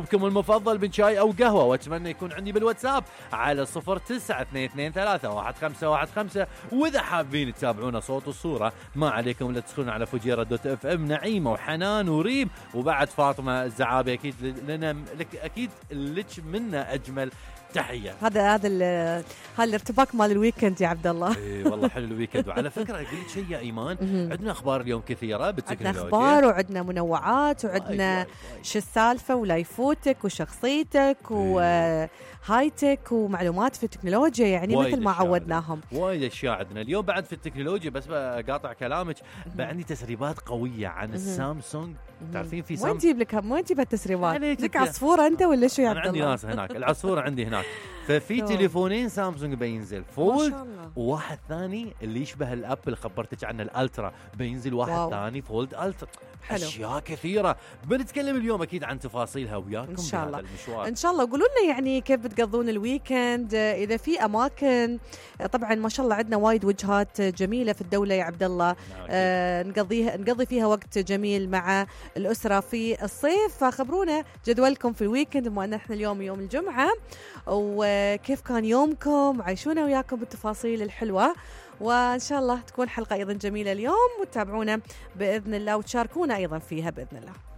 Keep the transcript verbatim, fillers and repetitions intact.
مشروبكم المفضل من شاي أو قهوة، وأتمنى يكون عندي بالواتساب على صفر تسعة اثنين اثنين ثلاثة واحد خمسة واحد خمسة. وإذا حابين تتابعونا صوت وصورة ما عليكم إلا تدخلون على فجيرة دوت اف ام. نعيمة وحنان وريم وبعد فاطمة الزعابي أكيد لنا لك أكيد لك منا أجمل تحية. هذا هذا هذا الارتباك مال الويكند يا عبد الله. اي والله حلو الويكند. وعلى فكرة قلت شيء يا إيمان، عندنا أخبار اليوم كثيرة بالتكنولوجيا، عندنا أخبار وعندنا منوعات وعندنا شو السالفة ولا يفوتك وشخصيتك وهايتك ومعلومات في التكنولوجيا، يعني مثل ما عودناهم. وايد أشياء عندنا اليوم بعد في التكنولوجيا. بس بقاطع كلامك، عندي تسريبات قوية عن السامسونج. تعرفين في سامسونج؟ وين تجيب لك وين تجيب هالتسريبات؟ لك عصفورة أنت ولا شو يا عبد الله؟ عندي ناس هناك، العصفورة عندي هناك. ففي تليفونين سامسونج بينزل فولد، وواحد ثاني اللي يشبه الاب اللي خبرتك عنه الالترا بينزل، واحد ثاني فولد الترا. اشياء كثيره بنتكلم اليوم اكيد عن تفاصيلها وياكم ان شاء الله. المشوار. ان شاء الله قولوا لنا يعني كيف بتقضون الويكند، اذا في اماكن. طبعا ما شاء الله عندنا وايد وجهات جميله في الدوله يا عبد الله، آه نقضيها نقضي فيها وقت جميل مع الاسره في الصيف. فخبرونا جدولكم في الويكند، بما ان احنا اليوم يوم الجمعه، وكيف كان يومكم. عيشونا وياكم بالتفاصيل الحلوه، وإن شاء الله تكون حلقة أيضا جميلة اليوم، وتتابعونا بإذن الله وتشاركونا أيضا فيها بإذن الله.